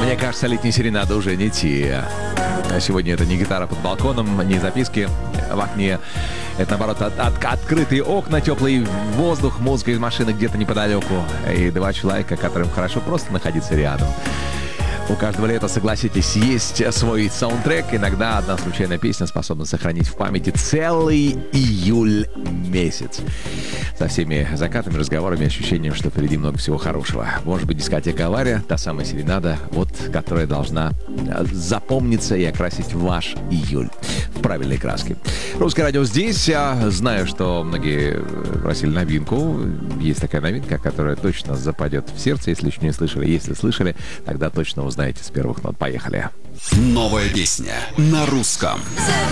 Мне кажется, летняя серенада уже не те. Сегодня это не гитара под балконом, не записки в окне. Это, наоборот, открытые окна, теплый воздух, музыка из машины где-то неподалеку. И два человека, которым хорошо просто находиться рядом. У каждого лета, согласитесь, есть свой саундтрек. Иногда одна случайная песня способна сохранить в памяти целый июль месяц. Со всеми закатами, разговорами, ощущением, что впереди много всего хорошего. Может быть, дискотека «Авария», та самая серенада, вот, которая должна запомниться и окрасить ваш июль в правильной краске. Русское радио здесь. Я знаю, что многие просили новинку. Есть такая новинка, которая точно западет в сердце, если еще не слышали. Если слышали, тогда точно узнаете с первых нот. Поехали. Новая песня на русском.